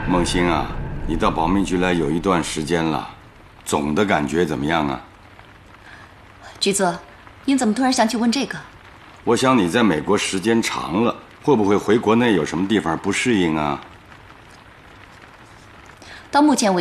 梦欣啊，你到保密局来有一段时间了，总的感觉怎么样啊？ 橘子，您怎么突然想起问这个？ 我想你在美国时间长了，会不会回国内有什么地方不适应啊？ 到目前为止。